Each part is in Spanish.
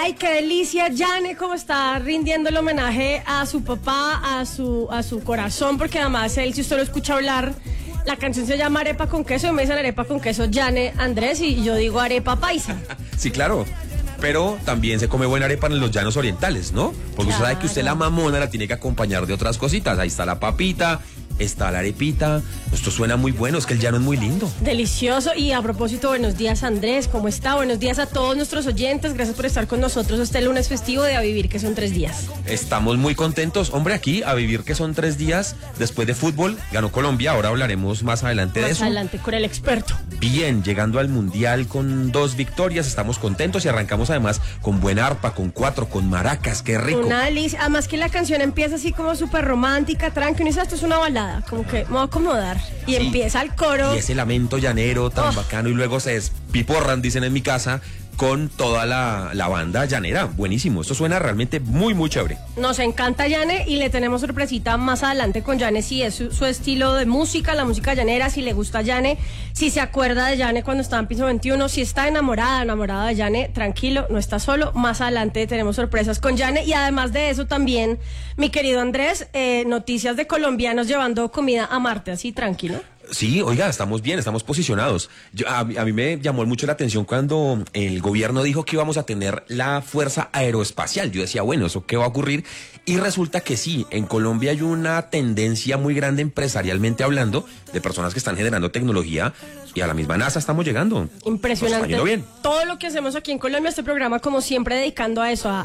Ay, qué delicia, Yane, cómo está rindiendo el homenaje a su papá, a su corazón, porque además él, si usted lo escucha hablar, la canción se llama Arepa con queso y me dicen arepa con queso Yane Andrés y yo digo arepa paisa. Sí, claro. Pero también se come buena arepa en los llanos orientales, ¿no? Porque usted sabe que usted la mamona la tiene que acompañar de otras cositas. Ahí está la papita, está la arepita. Esto suena muy bueno, es que el llano es muy lindo. Delicioso. Y a propósito, buenos días, Andrés, ¿cómo está? Buenos días a todos nuestros oyentes. Gracias por estar con nosotros este lunes festivo de A Vivir, que son 3 días. Estamos muy contentos. Hombre, aquí A Vivir, que son 3 días. Después de fútbol, ganó Colombia. Ahora hablaremos más adelante de eso. Más adelante con el experto. Bien, llegando al Mundial con 2 victorias. Estamos contentos y arrancamos además con buena arpa, con 4, con maracas. ¡Qué rico! Una delicia. Además que la canción empieza así como súper romántica, tranquila. Esto es una balada, como que me voy a acomodar. Y sí, empieza el coro. Y ese lamento llanero tan bacano y luego se despiporran, dicen en mi casa, con toda la banda llanera. Buenísimo, esto suena realmente muy, muy chévere. Nos encanta Yane y le tenemos sorpresita más adelante con Yane, si es su estilo de música, la música llanera, si le gusta Yane, si se acuerda de Yane cuando estaba en Piso 21, si está enamorada de Yane, tranquilo, no está solo. Más adelante tenemos sorpresas con Yane y además de eso también, mi querido Andrés, noticias de colombianos llevando comida a Marte, así tranquilo. Sí, oiga, estamos bien, estamos posicionados. A mí me llamó mucho la atención cuando el gobierno dijo que íbamos a tener la Fuerza Aeroespacial. Yo decía, bueno, ¿eso qué va a ocurrir? Y resulta que sí, en Colombia hay una tendencia muy grande empresarialmente hablando de personas que están generando tecnología y a la misma NASA estamos llegando. Impresionante. Nos está yendo bien. Todo lo que hacemos aquí en Colombia, este programa como siempre dedicado a eso, a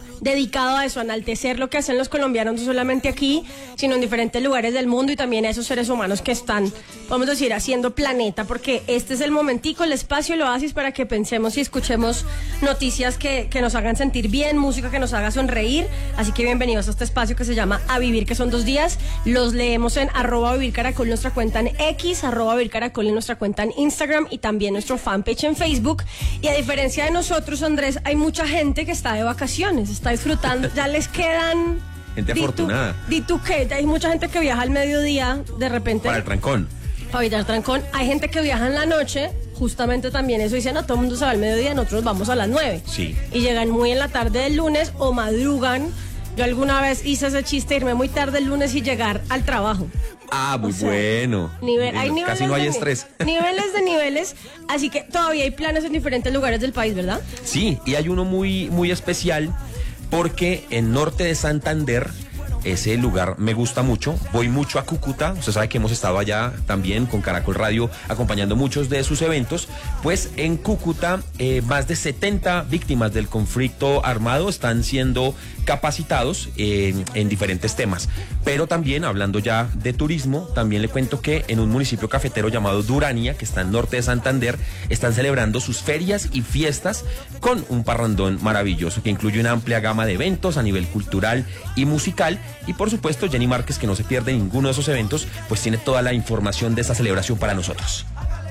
enaltecer lo que hacen los colombianos, no solamente aquí, sino en diferentes lugares del mundo y también a esos seres humanos que están, vamos a decir, haciendo planeta, porque este es el momentico, el espacio, el oasis para que pensemos y escuchemos noticias que nos hagan sentir bien, música que nos haga sonreír. Así que bienvenidos a este espacio que se llama A Vivir, que son 2 días. Los leemos en @vivircaracol, nuestra cuenta en X, @vivircaracol en nuestra cuenta en Instagram y también nuestro fanpage en Facebook. Y a diferencia de nosotros, Andrés, hay mucha gente que está de vacaciones, está disfrutando, ya les quedan... Gente afortunada. Di tú qué, hay mucha gente que viaja al mediodía, de repente... Para el trancón. Para evitar trancón. Hay gente que viaja en la noche, justamente también eso dicen, no, todo el mundo se va al mediodía, nosotros vamos a las 9. Sí. Y llegan muy en la tarde del lunes o madrugan. Yo alguna vez hice ese chiste, irme muy tarde el lunes y llegar al trabajo. Ah, muy bueno. Hay niveles casi no hay estrés. Niveles de niveles, así que todavía hay planes en diferentes lugares del país, ¿verdad? Sí, y hay uno muy, muy especial porque en norte de Santander, ese lugar me gusta mucho, voy mucho a Cúcuta, usted sabe que hemos estado allá también con Caracol Radio acompañando muchos de sus eventos, pues en Cúcuta más de 70 víctimas del conflicto armado están siendo capacitados en diferentes temas, pero también hablando ya de turismo, también le cuento que en un municipio cafetero llamado Durania, que está en norte de Santander, están celebrando sus ferias y fiestas con un parrandón maravilloso que incluye una amplia gama de eventos a nivel cultural y musical. Y por supuesto, Jenny Márquez, que no se pierde ninguno de esos eventos, pues tiene toda la información de esta celebración para nosotros.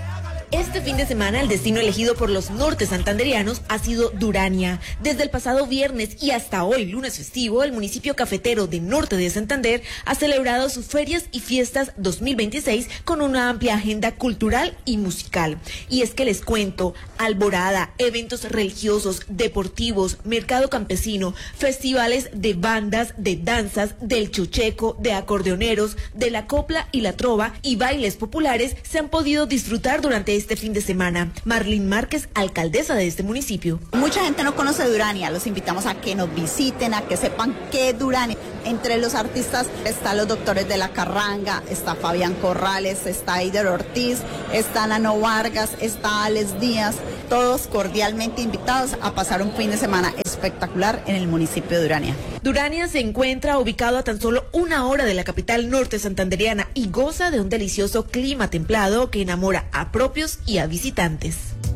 Este fin de semana el destino elegido por los norte santanderianos ha sido Durania. Desde el pasado viernes y hasta hoy, lunes festivo, el municipio cafetero de norte de Santander ha celebrado sus ferias y fiestas 2026 con una amplia agenda cultural y musical. Y es que les cuento, alborada, eventos religiosos, deportivos, mercado campesino, festivales de bandas, de danzas, del chocheco, de acordeoneros, de la copla y la trova y bailes populares se han podido disfrutar durante este fin de semana. Marlene Márquez, alcaldesa de este municipio. Mucha gente no conoce Durania, los invitamos a que nos visiten, a que sepan qué es Durania. Entre los artistas están los Doctores de la Carranga, está Fabián Corrales, está Eider Ortiz, está Nano Vargas, está Alex Díaz, todos cordialmente invitados a pasar un fin de semana espectacular en el municipio de Durania. Durania se encuentra ubicado a tan solo 1 hora de la capital norte santanderiana y goza de un delicioso clima templado que enamora a propios y a visitantes.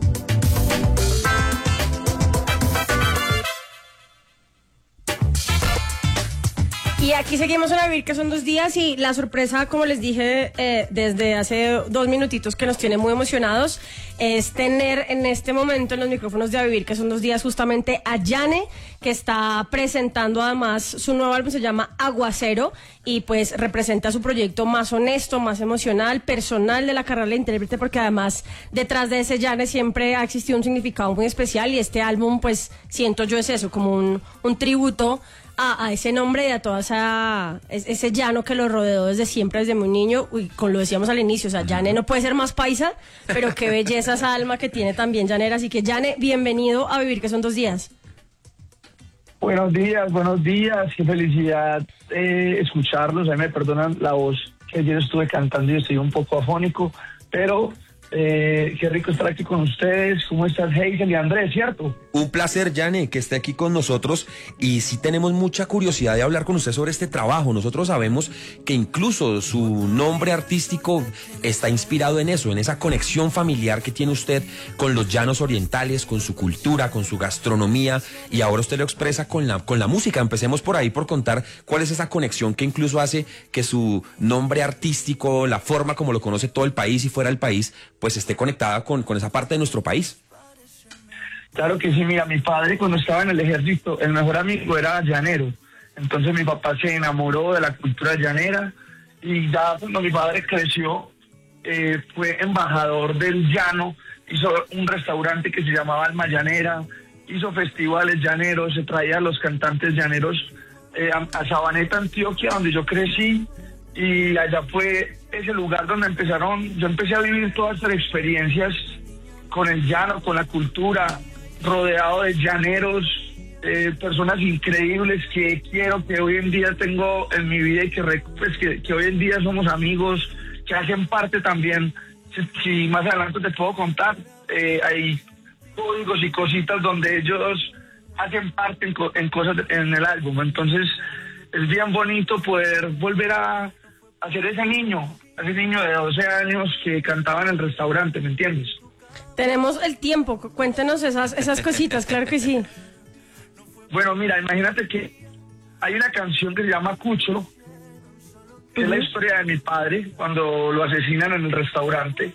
Y aquí seguimos en A Vivir, que son 2 días, y la sorpresa, como les dije desde hace 2 minutitos, que nos tiene muy emocionados, es tener en este momento en los micrófonos de A Vivir, que son 2 días, justamente a Yane, que está presentando además su nuevo álbum, se llama Aguacero, y pues representa su proyecto más honesto, más emocional, personal de la carrera de intérprete, porque además detrás de ese Yane siempre ha existido un significado muy especial, y este álbum pues siento yo es eso, como un tributo a ese nombre y a toda ese llano que lo rodeó desde siempre, desde muy niño. Uy, como lo decíamos al inicio, o sea, Yane no puede ser más paisa, pero qué belleza esa alma que tiene también llanera. Así que Yane, bienvenido a Vivir, que son 2 días. Buenos días, qué felicidad escucharlos. Me perdonan la voz, que ayer estuve cantando y estoy un poco afónico, pero qué rico estar aquí con ustedes. ¿Cómo estás, Hazel y Andrés, cierto? Un placer, Yane, que esté aquí con nosotros, y sí tenemos mucha curiosidad de hablar con usted sobre este trabajo. Nosotros sabemos que incluso su nombre artístico está inspirado en eso, en esa conexión familiar que tiene usted con los llanos orientales, con su cultura, con su gastronomía, y ahora usted lo expresa con la música. Empecemos por ahí, por contar cuál es esa conexión que incluso hace que su nombre artístico, la forma como lo conoce todo el país y fuera del país, pues esté conectada con esa parte de nuestro país. Claro que sí, mira, mi padre cuando estaba en el ejército, el mejor amigo era llanero. Entonces mi papá se enamoró de la cultura llanera, y ya cuando mi padre creció, fue embajador del llano, hizo un restaurante que se llamaba Alma Llanera, hizo festivales llaneros, se traía a los cantantes llaneros a Sabaneta, Antioquia, donde yo crecí, y allá fue ese lugar donde yo empecé a vivir todas estas experiencias con el llano, con la cultura, rodeado de llaneros, personas increíbles que quiero, que hoy en día tengo en mi vida, y que hoy en día somos amigos, que hacen parte también. Si más adelante te puedo contar, hay códigos y cositas donde ellos hacen parte en cosas en el álbum. Entonces es bien bonito poder volver a ser ese niño de 12 años que cantaba en el restaurante, ¿me entiendes? Tenemos el tiempo, cuéntenos esas cositas, claro que sí. Bueno, mira, imagínate que hay una canción que se llama Cucho, que es la historia de mi padre cuando lo asesinan en el restaurante.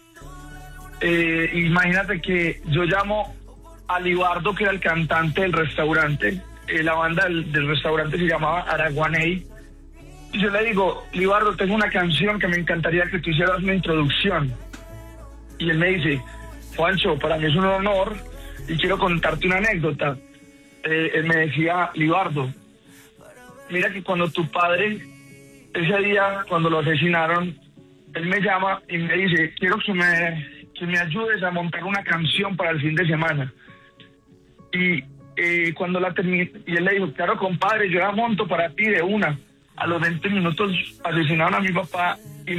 Imagínate que yo llamo a Libardo, que era el cantante del restaurante, la banda del restaurante se llamaba Araguaney, y yo le digo, Libardo, tengo una canción que me encantaría que tú hicieras una introducción. Y él me dice, Juancho, para mí es un honor y quiero contarte una anécdota. Él me decía, Libardo, mira que cuando tu padre, ese día cuando lo asesinaron, él me llama y me dice, quiero que me ayudes a montar una canción para el fin de semana. Y cuando la terminé, y él le dijo, claro, compadre, yo la monto para ti de una. A los 20 minutos asesinaron a mi papá,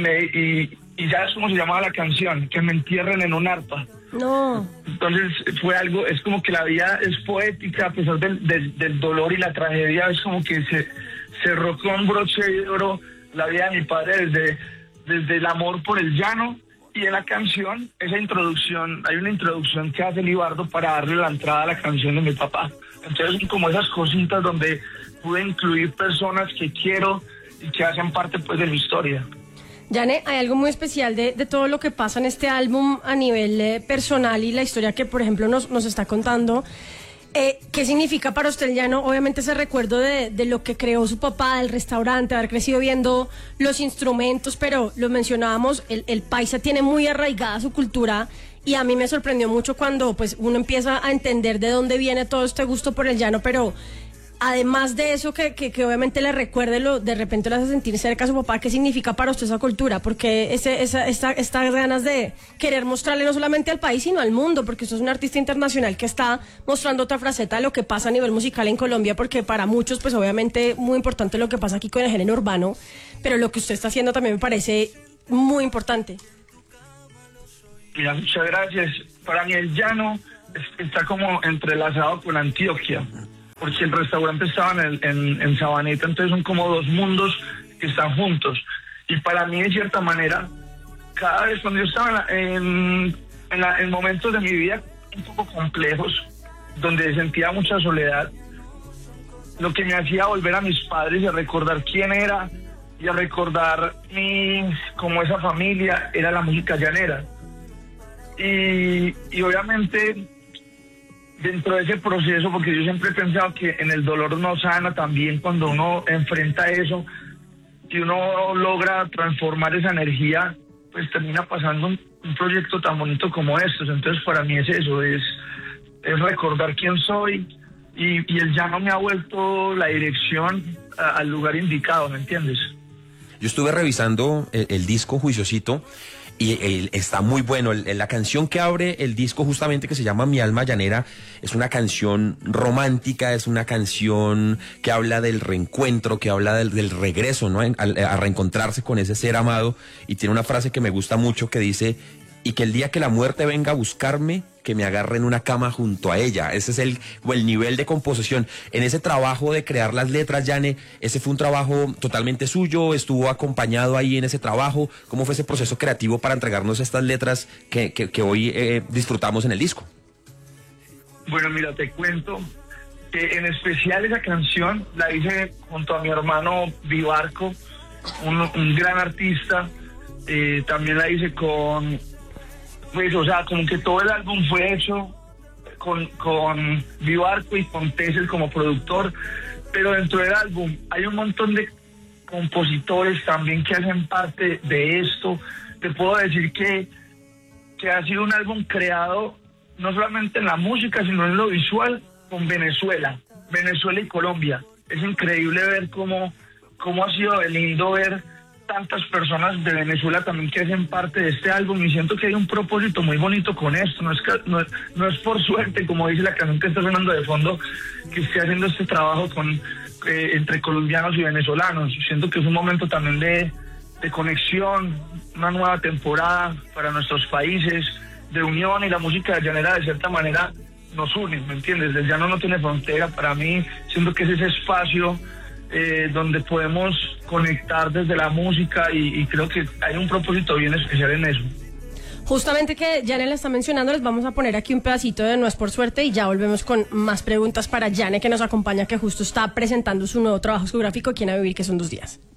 y ya es como se llamaba la canción, que me entierren en un arpa. No. Entonces fue algo, es como que la vida es poética, a pesar del dolor y la tragedia, es como que se cerró con broche de oro la vida de mi padre desde el amor por el llano. Y en la canción, hay una introducción que hace Libardo para darle la entrada a la canción de mi papá. Entonces, como esas cositas donde pude incluir personas que quiero y que hacen parte pues de mi historia. Yane, hay algo muy especial de todo lo que pasa en este álbum a nivel personal, y la historia que, por ejemplo, nos está contando. ¿Qué significa para usted el llano? Obviamente ese recuerdo de lo que creó su papá, del restaurante, haber crecido viendo los instrumentos, pero lo mencionábamos, el paisa tiene muy arraigada su cultura, y a mí me sorprendió mucho cuando pues uno empieza a entender de dónde viene todo este gusto por el llano, pero además de eso que obviamente le recuerde, de repente le hace sentir cerca a su papá. ¿Qué significa para usted esa cultura? Porque estas ganas de querer mostrarle no solamente al país, sino al mundo, porque usted es un artista internacional que está mostrando otra faceta de lo que pasa a nivel musical en Colombia, porque para muchos, pues obviamente muy importante lo que pasa aquí con el género urbano, pero lo que usted está haciendo también me parece muy importante. Mira, muchas gracias. Para mí el llano está como entrelazado con Antioquia, porque el restaurante estaba en Sabaneta, entonces son como dos mundos que están juntos. Y para mí, de cierta manera, cada vez cuando yo estaba en momentos de mi vida un poco complejos, donde sentía mucha soledad, lo que me hacía volver a mis padres y a recordar quién era, y a recordar como esa familia, era la música llanera. Y obviamente dentro de ese proceso, porque yo siempre he pensado que en el dolor uno sana también cuando uno enfrenta eso, y uno logra transformar esa energía, pues termina pasando un proyecto tan bonito como estos. Entonces para mí es eso, es recordar quién soy, y el llano me ha vuelto la dirección al lugar indicado, ¿me entiendes? Yo estuve revisando el disco Juiciosito y está muy bueno. La canción que abre el disco, justamente, que se llama Mi Alma Llanera, es una canción romántica, es una canción que habla del reencuentro, que habla del regreso, ¿no? A reencontrarse con ese ser amado, y tiene una frase que me gusta mucho que dice: y que el día que la muerte venga a buscarme, que me agarre en una cama junto a ella. Ese es el nivel de composición. En ese trabajo de crear las letras, Yane, ¿ese fue un trabajo totalmente suyo? ¿Estuvo acompañado ahí en ese trabajo? ¿Cómo fue ese proceso creativo para entregarnos estas letras que hoy disfrutamos en el disco? Bueno, mira, te cuento que en especial esa canción la hice junto a mi hermano Vivarco, un gran artista. También la hice con... Pues, o sea, como que todo el álbum fue hecho con Vivarco y con Tessel como productor, pero dentro del álbum hay un montón de compositores también que hacen parte de esto. Te puedo decir que ha sido un álbum creado no solamente en la música, sino en lo visual, con Venezuela y Colombia. Es increíble ver cómo ha sido lindo ver tantas personas de Venezuela también que hacen parte de este álbum, y siento que hay un propósito muy bonito con esto. No es por suerte, como dice la canción que está sonando de fondo, que esté haciendo este trabajo entre colombianos y venezolanos. Siento que es un momento también de conexión, una nueva temporada para nuestros países, de unión, y la música llanera de cierta manera nos une, ¿me entiendes? El llano no tiene frontera. Para mí, siento que es ese espacio donde podemos conectar desde la música, y creo que hay un propósito bien especial en eso. Justamente que Yane la está mencionando, les vamos a poner aquí un pedacito de No es por suerte y ya volvemos con más preguntas para Yane, que nos acompaña, que justo está presentando su nuevo trabajo discográfico aquí en A Vivir, que son 2 días.